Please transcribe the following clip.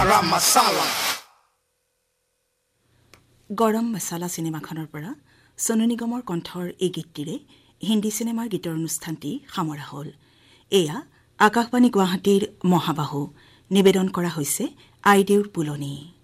Garam Masala. গৰম মছলা চিনেমাখনৰ পৰা সোনু নিগমৰ কণ্ঠৰ এই গীতটিৰে হিন্দী চিনেমাৰ গীতৰ অনুষ্ঠানটি সামৰা হ'ল। এয়া আকাশবাণী গুৱাহাটীৰ মহাবাহু নিবেদন কৰা হৈছে আইদেউৰ পুলনি।